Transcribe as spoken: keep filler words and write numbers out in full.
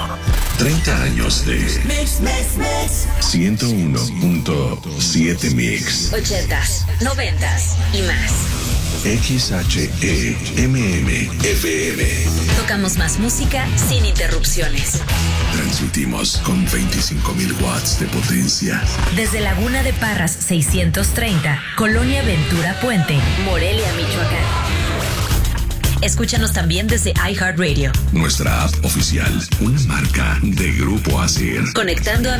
treinta años de Mix, mix, mix. ciento uno punto siete Mix. ochentas, noventas y más. X H E M M F M. Tocamos más música sin interrupciones. Transmitimos con veinticinco mil watts de potencia. Desde Laguna de Parras seiscientos treinta, Colonia Ventura Puente, Morelia, Michoacán. Escúchanos también desde iHeartRadio. Nuestra app oficial, una marca de Grupo Asir. Conectando a